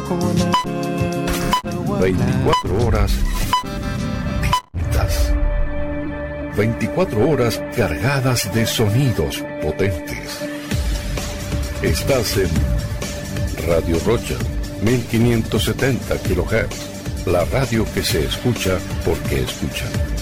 24 horas. 24 horas cargadas de sonidos potentes. Estás en Radio Rocha, 1570 kHz, la radio que se escucha porque escucha.